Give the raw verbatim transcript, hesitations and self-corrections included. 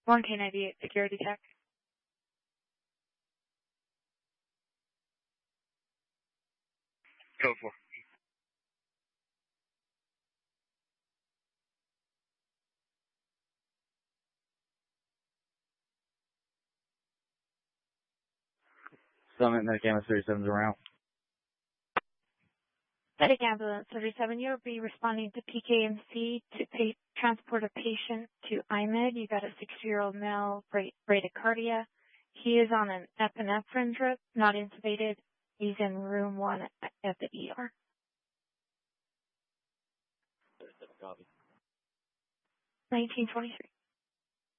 one K ninety-eight, security tech. Code four. Summit Medic Ambulance thirty-seven's around. Medic Ambulance thirty-seven, you'll be responding to P K M C to pay, transport a patient to I M E D. You got a sixty-year-old male, bra- bradycardia. He is on an epinephrine drip, not intubated. He's in room one at, at the E R. Copy. nineteen twenty-three.